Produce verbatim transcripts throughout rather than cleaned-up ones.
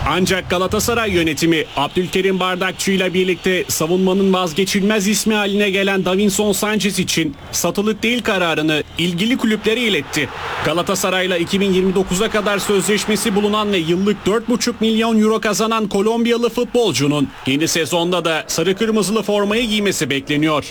Ancak Galatasaray yönetimi Abdülkerim Bardakçı ile birlikte savunmanın vazgeçilmez ismi haline gelen Davinson Sanchez için satılık değil kararını ilgili kulüplere iletti. Galatasaray'la iki bin yirmi dokuza kadar sözleşmesi bulunan ve yıllık dört buçuk milyon euro kazanan Kolombiyalı futbolcunun yeni sezonda da sarı kırmızılı formayı giymesi bekleniyor.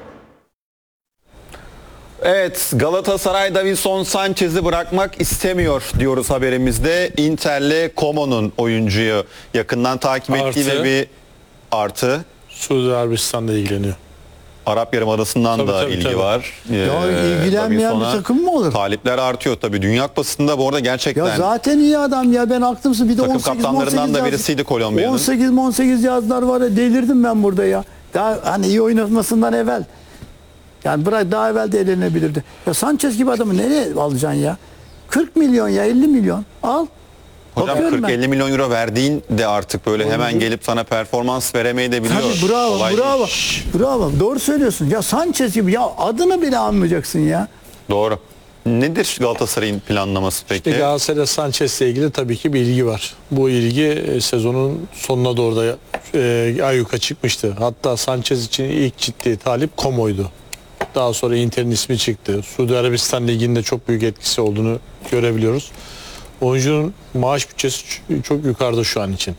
Evet, Galatasaray Davinson Sanchez'i bırakmak istemiyor diyoruz haberimizde. Inter'le Como'nun oyuncuyu yakından takip ettiği ve bir artı. Suudi Arabistan'da ilgileniyor. Arap Yarımadası'ndan Tabii, da tabii, ilgi tabii. var. Ya Ee, ilgilenmeyen bir takım mı olur? Talipler artıyor tabii. Dünya Kupası'nda bu arada gerçekten. Ya zaten iyi adam ya, ben aklımsı bir de Takım on sekiz kaptanlarından on sekiz da yaz- birisiydi Kolombiya'nın. on sekiz on sekiz yazlar var ya, delirdim ben burada ya. Daha hani iyi oynatmasından evvel. Yani bırak, daha evvel de eğlenebilirdi. Ya Sanchez gibi adamı nereye alacaksın ya? kırk milyon ya, elli milyon al. Hocam Bakıyorum kırk elli milyon euro verdiğin de artık böyle hemen gelip sana performans veremeyi de biliyor. Tabii, bravo, Kolay bravo. değil. Bravo. Doğru söylüyorsun. Ya Sanchez gibi, ya adını bile anmayacaksın ya. Doğru. Nedir Galatasaray'ın planlaması peki? İşte Galatasaray'da Sanchez'le ilgili tabii ki bir ilgi var. Bu ilgi e, sezonun sonuna doğru da e, ayyuka çıkmıştı. Hatta Sanchez için ilk ciddi talip Como'ydu. Daha sonra Inter'in ismi çıktı. Suudi Arabistan Ligi'nde çok büyük etkisi olduğunu görebiliyoruz. Oyuncunun maaş bütçesi ç- çok yukarıda şu an için.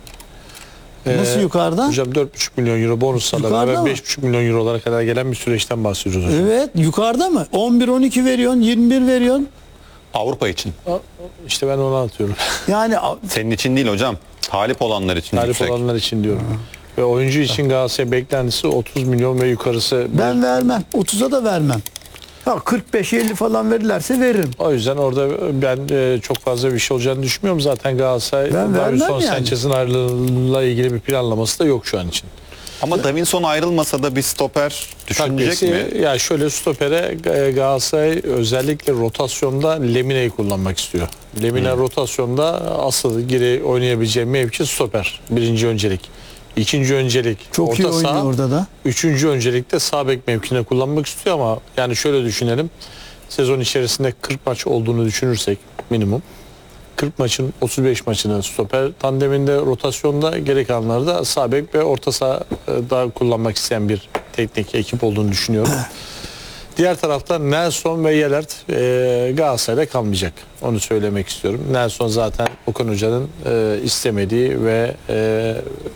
Nasıl Ee, yukarıda? Hocam dört buçuk milyon euro bonuslarla Yukarıda beraber mı? beş buçuk milyon eurolara kadar gelen bir süreçten bahsediyoruz hocam. Evet, yukarıda mı? on bir on iki veriyorsun, yirmi bir veriyorsun. Avrupa için. İşte ben onu anlatıyorum. Yani a- Senin için değil hocam. Talip olanlar için Talip yüksek. olanlar için diyorum. Ve oyuncu için Galatasaray beklentisi otuz milyon ve yukarısı. ben vermem. otuza da vermem. Ha, kırk beş elli falan verirlerse veririm. O yüzden orada ben e, çok fazla bir şey olacağını düşünmüyorum. Zaten Galatasaray Ben vermem Davinson yani. Sanchez'in ayrılığıyla ilgili bir planlaması da yok şu an için. Ama Davinson ayrılmasa da bir stoper düşünecek Takviyesi, mi? ya şöyle stopere e, Galatasaray özellikle rotasyonda Lemine'yi kullanmak istiyor. Lemine Hmm. rotasyonda asıl geri oynayabileceği mevki stoper. Birinci öncelik. İkinci öncelik Çok orta iyi oynuyor saha. orada da. Üçüncü öncelikte sağ bek mevkine kullanmak istiyor ama yani şöyle düşünelim. Sezon içerisinde kırk maç olduğunu düşünürsek minimum. kırk maçın otuz beş maçını stoper tandeminde rotasyonda, geri kalanları da sağ bek ve orta sahada kullanmak isteyen bir teknik ekip olduğunu düşünüyorum. Diğer taraftan Nelson ve Yelert e, Galatasaray'da kalmayacak. Onu söylemek istiyorum. Nelson zaten Okan Hoca'nın e, istemediği ve e,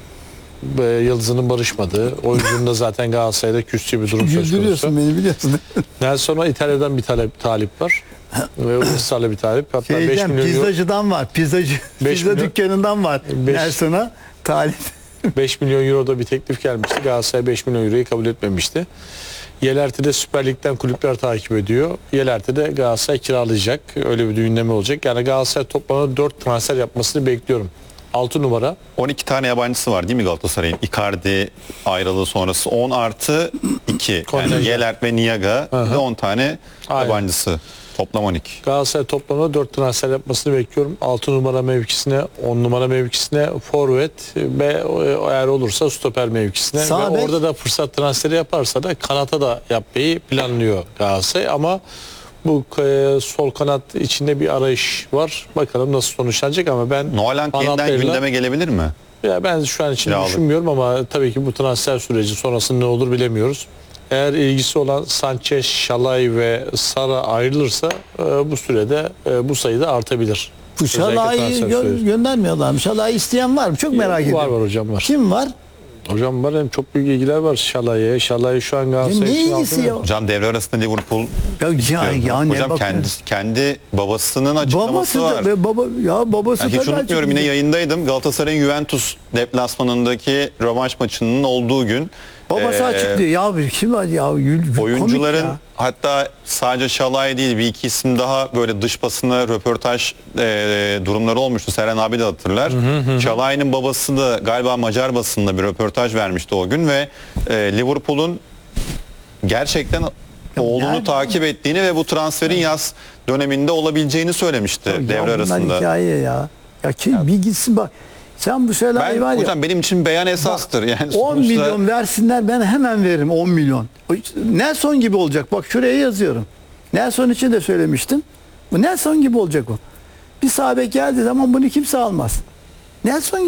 e, Yıldız'ın barışmadığı, oyuncunun da zaten Galatasaray'da küstüğü bir durum söz konusu. Güldürüyorsun beni, biliyorsun. Nelson'a İtalya'dan bir talep, talip var. Ve ısrarlı bir talip. Hatta beş Şeyden, milyon euro, pizzacıdan var. Pizzacı, Beş pizza milyon- dükkanından var. Beş- Nelson'a talip. beş milyon euroda bir teklif gelmişti. Galatasaray beş milyon euroyu kabul etmemişti. Yelert'i de Süper Lig'den kulüpler takip ediyor. Yelert'i de Galatasaray kiralayacak. Öyle bir düğünleme olacak. Yani Galatasaray toplamda dört transfer yapmasını bekliyorum. altı numara. on iki tane yabancısı var değil mi Galatasaray'ın? Icardi ayrılığı sonrası on artı iki. Kontenjan. Yani Yelert ve Niaga ve on tane Aynen. yabancısı. Toplam on iki. Galatasaray toplamda dört transfer yapmasını bekliyorum. altı numara mevkisine, on numara mevkisine, forvet ve eğer olursa stoper mevkisine. Sağ ve bek. orada da fırsat transferi yaparsa da kanata da yapmayı planlıyor Galatasaray ama bu e, sol kanat içinde bir arayış var. Bakalım nasıl sonuçlanacak ama ben Noalan yeniden kanatlarıyla- gündeme gelebilir mi? ya ben şu an için Kiralık. düşünmüyorum ama tabii ki bu transfer süreci sonrasında ne olur bilemiyoruz. Eğer ilgisi olan Sanchez, Şalay ve Sara ayrılırsa e, bu sürede e, bu sayı da artabilir. Bu Özellikle Şalay'ı transfer gö- süreci. göndermiyorlar mı? Şalay'ı isteyen var mı? Çok merak Var ediyorum. var hocam var. Kim var? Hocam var hem çok büyük ilgiler var Şalay'a. Şalay şu an Galatasaray Ya ne için ilgisi altı ya? milyon. Hocam devre arasında Liverpool Ya, ya, ya ne hocam bakıyorsun? kendi, kendi babasının açıklaması Babası var. da ve baba ya babası Yani hiç fena unutmuyorum, yine çıktı. yayındaydım. Galatasaray'ın Juventus deplasmanındaki rövanş maçının olduğu gün Babası e, açıklıyor. Ya bir kim var ya? Gül- komik oyuncuların ya. hatta sadece Şalay değil bir iki isim daha böyle dış basına röportaj e, durumları olmuştu. Seren abi de hatırlar. Şalay'ın babası da galiba Macar basında bir röportaj vermişti o gün ve e, Liverpool'un gerçekten oğlunu yani- takip ettiğini ve bu transferin yaz döneminde olabileceğini söylemişti Ya devre bunlar arasında. hikaye ya. Ya kim bir gitsin bak. Sen bu şeyler Ben var ya. hocam benim için beyan esastır. Yani on sonuçta- milyon versinler, ben hemen veririm on milyon. Nelson gibi olacak. Bak şuraya yazıyorum. Nelson için de söylemiştim. Bu Nelson gibi olacak o. Bir sahabe geldiği zaman bunu kimse almaz. Nelson